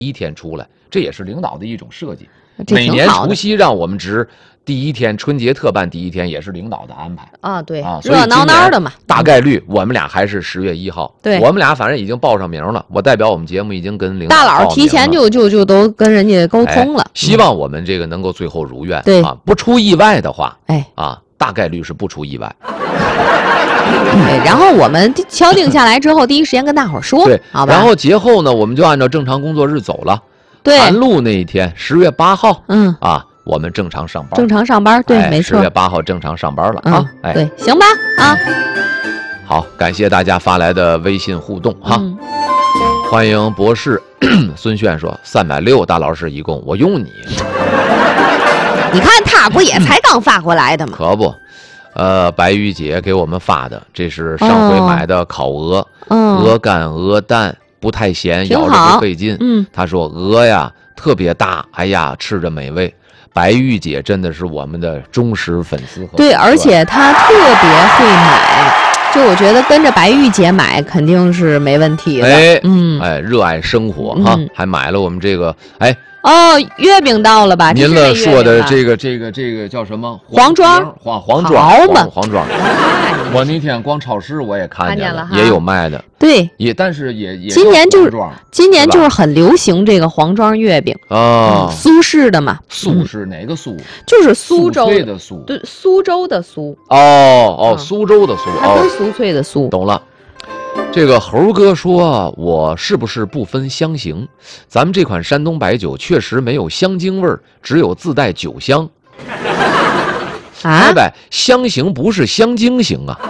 一天出来，这也是领导的一种设计。 这每年挺好的除夕让我们值第一天，春节特办第一天也是领导的安排啊，对， 所以热闹闹的嘛。 大概率我们俩还是10月1号。 对， 我们俩反正已经报上名了。我代表我们节目已经跟领导大佬提前就都跟人家沟通了。 希望我们这个能够最后如愿。 对啊，不出意外的话，大概率是不出意外。 对，然后我们敲定下来之后，第一时间跟大伙儿说， 对， 好吧？ 然后节后呢，我们就按照正常工作日走了。 对， 寒露那一天，10月8号，我们正常上班。 正常上班，对，没错。 10月8号正常上班了啊！ 对，行吧啊。 好，感谢大家发来的微信互动哈。欢迎博士孙炫说360，大老师一共我用你。 你看他不也才刚发过来的吗？ 可不。白玉姐给我们发的，这是上回买的烤鹅，鹅肝鹅蛋不太咸，咬着不费劲。她说鹅呀特别大，哎呀吃着美味。白玉姐真的是我们的忠实粉丝和对，而且她特别会买，就我觉得跟着白玉姐买肯定是没问题的。热爱生活哈，还买了我们这个月饼到了吧？ 您说的这个叫什么？ 黄庄， 黄庄。我那天逛超市我也看见了，也有卖的。 对， 但是也今年就是很流行这个黄庄月饼苏式的嘛。 苏是哪个苏？ 就是苏州的苏。 对，苏州的苏。 苏州的苏。 它不是酥脆的酥。 懂了。这个猴哥说，我是不是不分香型？咱们这款山东白酒确实没有香精味儿，只有自带酒香。香型不是香精型啊。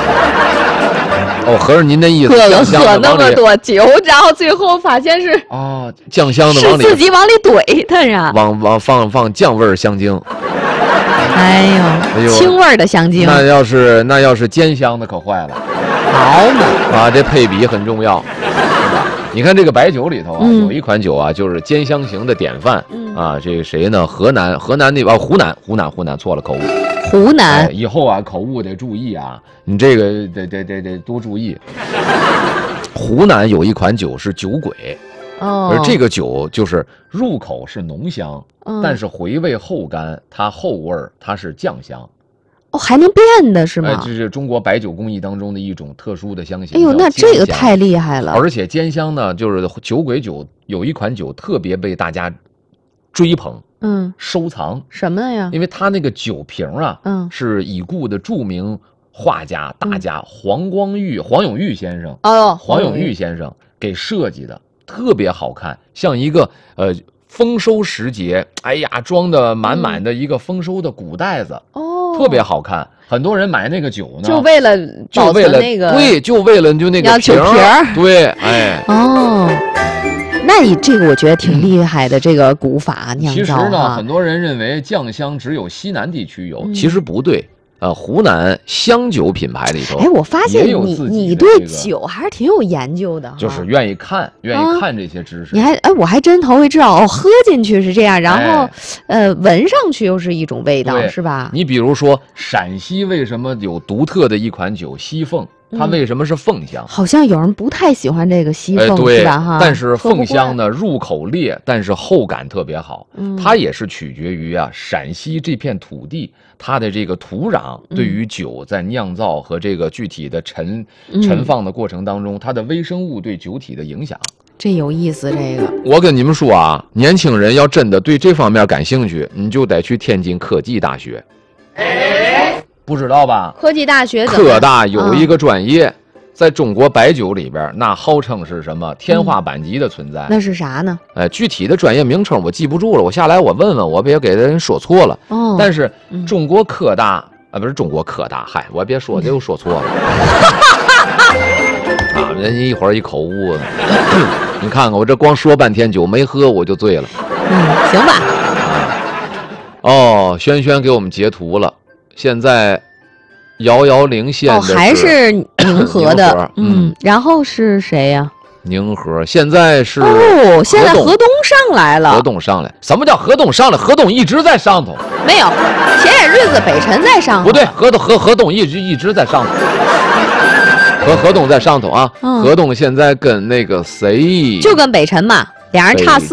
合着您的意思， 喝那么多酒，然后最后发现是酱香的往里， 是自己往里怼的呀， 放酱味香精。 哎呦，清味的香精。 那要是煎香的可坏了。 好嘛， 这配比很重要。你看这个白酒里头有一款酒就是煎香型的典范这个谁呢？湖南错了，口误。 湖南以后口误得注意你这个得多注意。湖南有一款酒是酒鬼，而这个酒就是入口是浓香，但是回味后干，它后味它是酱香。 还能变的是吗？ 这是中国白酒工艺当中的一种特殊的香型。 哎呦，那这个太厉害了！ 而且煎香呢，就是酒鬼酒有一款酒特别被大家追捧，收藏什么呀？ 因为它那个酒瓶是已故的著名画家大家黄永玉先生黄永玉先生给设计的，特别好看，像一个丰收时节，装的满满的一个丰收的古袋子。特别好看，很多人买那个酒呢， 就为了那个， 对，就为了就那个酒瓶儿， 对， 那你这个我觉得挺厉害的，这个古法酿造。 其实呢，很多人认为酱香只有西南地区有，其实不对。湖南香酒品牌里头， 我发现你对酒还是挺有研究的， 就是愿意看这些知识。 你还我还真头回知道喝进去是这样，然后闻上去又是一种味道，是吧？ 你比如说陕西为什么有独特的一款酒西凤？它为什么是凤香？ 好像有人不太喜欢这个西凤， 对吧？ 但是凤香呢，入口烈，但是后感特别好。它也是取决于陕西这片土地，它的这个土壤对于酒在酿造和这个具体的陈放的过程当中，它的微生物对酒体的影响。 这有意思，这个我跟你们说年轻人要真的对这方面感兴趣，你就得去天津科技大学。不知道吧？ 科技大学科大有一个专业，在中国白酒里边，那号称是什么天花板级的存在？ 那是啥呢？ 具体的专业名称我记不住了，我下来我问问，我别给人说错了。但是中国科大不是中国科大，我别说这又说错了。人家一会儿一口误，你看看我这光说半天酒没喝我就醉了。 行吧。 轩轩给我们截图了。现在110线的还是宁河的，然后是谁呀？ 宁河现在是现在河东上来了。 河东上来，什么叫河东上来？河东一直在上头。 没有，前些日子北辰在上头。 不对，河东一直在上头。河东在上头河东现在跟那个谁， 就跟北辰嘛。 俩人差4。